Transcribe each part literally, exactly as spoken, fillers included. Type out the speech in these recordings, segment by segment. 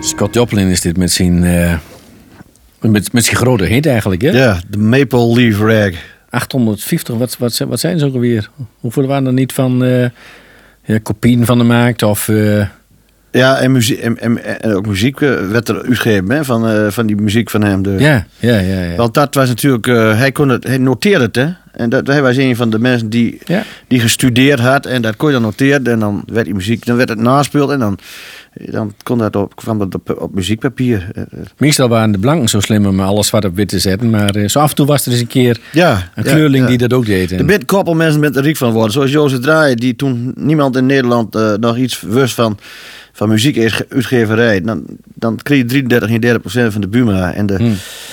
Scott Joplin is dit met zijn, uh, met, met zijn grote hit eigenlijk, hè? Ja, de Maple Leaf Rag. achthonderdvijftig, wat, wat, wat zijn ze ook alweer? Hoeveel waren er niet van uh, ja, kopieën van de markt? Of, uh... Ja, en, muziek, en, en, en ook muziek werd er uitgegeven, hè, van, uh, van die muziek van hem. Dus. Ja, ja, ja, ja. Want dat was natuurlijk, uh, hij, kon het, hij noteerde het, hè. En dat, hij was een van de mensen die, ja. die gestudeerd had. En dat kon je dan noteren. En dan werd die muziek, dan werd het naspeeld. En dan, dan kon dat op, kwam dat op, op muziekpapier. Meestal waren de blanken zo slim om alles zwart op wit te zetten. Maar uh, zo af en toe was er eens een keer ja, een kleurling ja, ja. die dat ook deed. En... Er zijn koppel mensen met er riek van worden. Zoals Jozef Draaien, die toen niemand in Nederland uh, nog iets wist van... van muziekuitgeverij, dan, dan kreeg je drieëndertig, drieëndertig procent van de Buma. En de, hmm.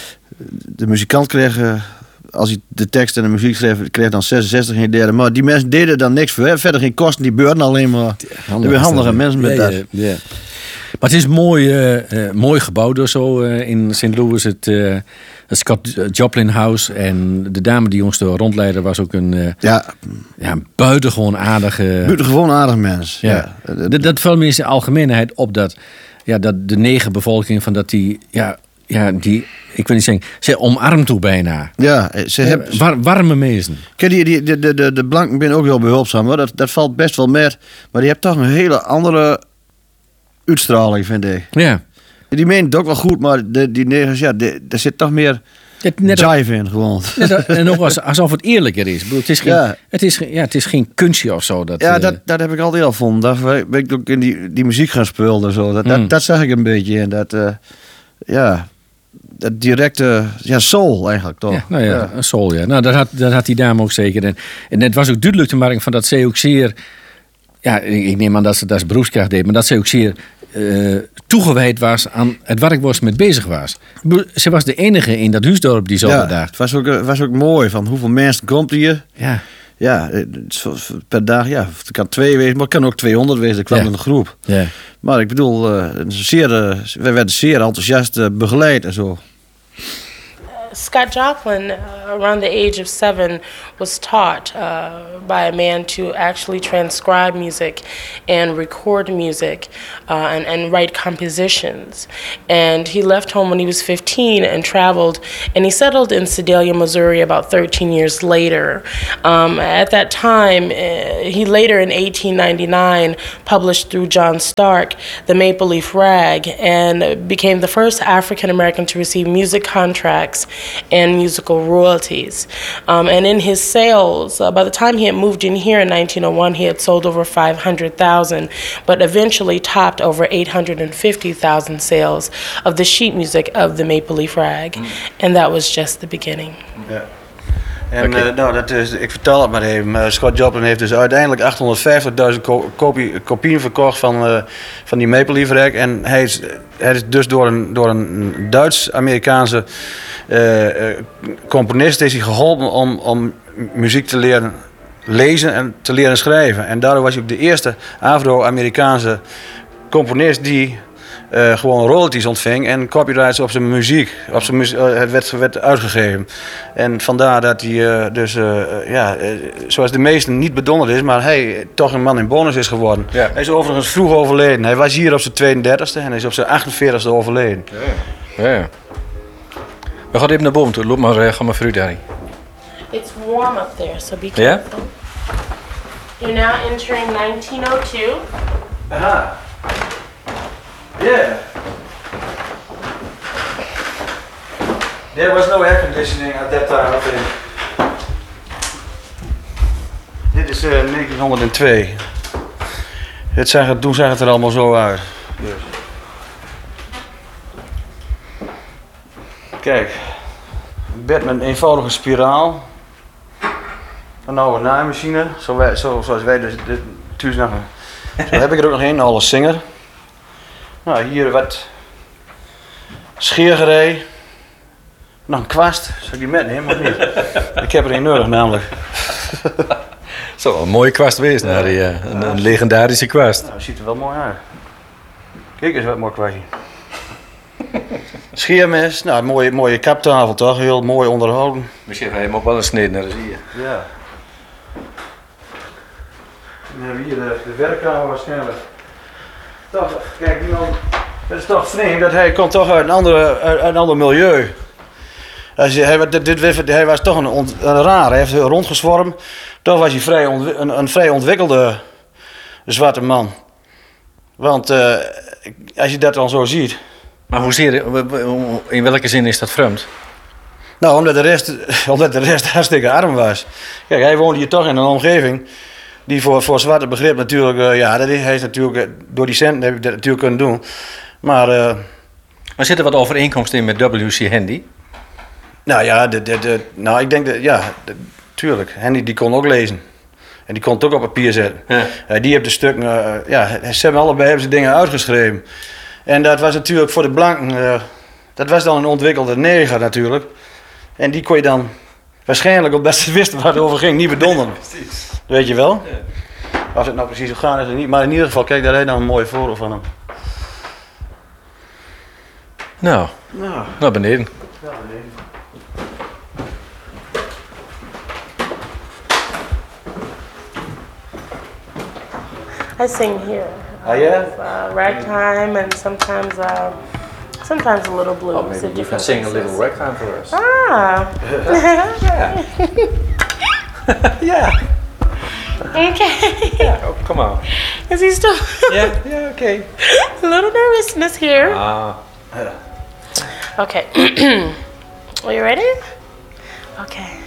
de muzikant kreeg, uh, als hij de tekst en de muziek schreef, kreeg dan zesenzestig, drieëndertig. Maar die mensen deden dan niks voor. Hè? Verder geen kosten, die beurten alleen maar. Er zijn handige mensen met ja, dat. Ja, ja. Maar het is mooi, uh, uh, mooi gebouwd door zo uh, in Saint Louis, het... Uh, Het Scott Joplin House. En de dame die ons door rondleidde was ook een uh, ja. Ja, buitengewoon aardige... Buitengewoon aardig mens. Ja. Ja. Dat, dat valt me in zijn algemeenheid op dat, ja, dat de negerbevolking van dat die... Ja, ja, die... Ik wil niet zeggen, ze omarmt toe bijna. Ja, ze ja, hebben... War, warme meesten. Kijk, die, die, de, de, de blanken zijn ook heel behulpzaam, hoor. Dat, dat valt best wel met. Maar die hebt toch een hele andere uitstraling, vind ik. Ja. Die meent het ook wel goed, maar de, die negers, ja, de, daar zit toch meer net jive in, gewoon. Net, en ook als, alsof het eerlijker is. Ik bedoel, het, is geen, ja. het, is, ja, het is geen kunstje of zo. Dat, ja, dat, dat heb ik altijd al gevonden. Daar ben ik ook in die, die muziek gaan spelen en zo. Dat, mm. dat, dat zag ik een beetje in. Dat, uh, ja, dat directe, ja, soul eigenlijk toch. Ja, nou ja, ja. soul, ja. Nou, dat had, dat had die dame ook zeker. En, en het was ook duidelijk te maken van dat zij ook zeer... Ja, ik neem aan dat ze dat als beroepskracht deed, maar dat zij ook zeer... Uh, toegewijd was aan het werk waar ze mee bezig was. Ze was de enige in dat huisdorp die zo ja, dag. Het was ook, was ook mooi van hoeveel mensen komt hier. Ja. Ja, per dag, ja, het kan twee wezen, maar het kan ook tweehonderd wezen. Ik kwam ja. in een groep. Ja. Maar ik bedoel, uh, zeer, uh, wij werden zeer enthousiast uh, begeleid en zo. Scott Joplin, uh, around the age of seven, was taught uh, by a man to actually transcribe music and record music uh, and, and write compositions. And he left home when he was fifteen and traveled, and he settled in Sedalia, Missouri about thirteen years later. Um, at that time, uh, he later in eighteen ninety-nine published through John Stark the Maple Leaf Rag and became the first African American to receive music contracts and musical royalties. Um, and in his sales, uh, by the time he had moved in here in nineteen oh one, he had sold over five hundred thousand, but eventually topped over eight hundred fifty thousand sales of the sheet music of the Maple Leaf Rag. Mm. And that was just the beginning. Ja. En okay. uh, nou, dat is, ik vertel het maar even. Uh, Scott Joplin heeft dus uiteindelijk achthonderdvijftigduizend ko- kopie, kopieën verkocht van, uh, van die Maple Leaf Rag. En hij is, hij is dus door een, door een Duits-Amerikaanse uh, uh, componist is hij geholpen om, om muziek te leren lezen en te leren schrijven. En daardoor was hij ook de eerste Afro-Amerikaanse componist die uh, gewoon royalties ontving en copyrights op zijn muziek. Op zijn muziek uh, het werd, werd uitgegeven. En vandaar dat hij uh, dus, uh, ja, uh, zoals de meesten niet bedonderd is, maar hij toch een man in bonus is geworden. Ja. Hij is overigens vroeg overleden. Hij was hier op zijn tweeëndertigste en hij is op zijn achtenveertigste overleden. Ja. Ja. We gaan even naar boven toe. Loop maar, uh, ga maar fruit, Harry. It's warm up there, so be careful. Yeah? You're now entering nineteen oh two. Aha. Yeah. There was no air conditioning at that time, I think. Dit is uh, negentienhonderdtwee. Het zag het, toen zag het er allemaal zo uit. Dus. Kijk, een bed met een eenvoudige spiraal. Een oude naaimachine, zo wij, zo, zoals wij dus thuis nog. Zo heb ik er ook nog een, alle Singer. Nou, hier wat scheergerei. Nog een kwast. Zal ik die metnemen of niet? Ik heb er een nodig namelijk. Zo, een mooie kwast wees, ja. Naar, ja. Een, een legendarische kwast. Nou, ziet er wel mooi uit. Kijk eens wat mooi kwastje. Scheermes, nou, een mooie, mooie kaptafel toch, heel mooi onderhouden. Misschien ga je hem ook wel een snede naar, dat zie je. Ja. Dan hebben we hier de, de werkkamer waarschijnlijk. Toch, kijk, nu al Het is toch vreemd dat hij komt toch uit een, andere, uit een ander milieu. Als je, hij, dit, dit, hij was toch een, ont, een raar, hij heeft rondgezwormd. Toch was hij vrij ontwi een, een vrij ontwikkelde zwarte man. Want uh, als je dat dan zo ziet... Maar hoezeer, in welke zin is dat vreemd? Nou, omdat de rest, omdat de rest hartstikke arm was. Kijk, hij woonde hier toch in een omgeving die voor, voor zwarte begrip natuurlijk... Uh, ja, dat is, hij is natuurlijk, door die centen heb ik dat natuurlijk kunnen doen. Maar... Uh, maar zit er wat overeenkomst in met W C Handy? Nou ja, de, de, de, nou, ik denk dat, ja, de, tuurlijk. Handy die kon ook lezen. En die kon het ook op papier zetten. Ja. Uh, die heeft de stukken, uh, ja, ze hebben allebei hebben ze dingen uitgeschreven. En dat was natuurlijk voor de blanken, uh, dat was dan een ontwikkelde neger natuurlijk. En die kon je dan waarschijnlijk, omdat ze wisten waar het over ging, niet bedonderen. Precies. Weet je wel? Ja. Als het nou precies zo gaat is het niet. Maar in ieder geval, kijk, daar heb je dan een mooie foto van hem. Nou, nou. naar beneden. Ja, beneden. I sing here. Oh yeah? Uh, ragtime and sometimes, uh, sometimes a little blues. Oh, maybe you can sing a little ragtime for us. Ah. yeah. yeah. Okay. Yeah. Oh, come on. Is he still? yeah. Yeah. Okay. A little nervousness here. Ah. Okay. Are you ready? Okay.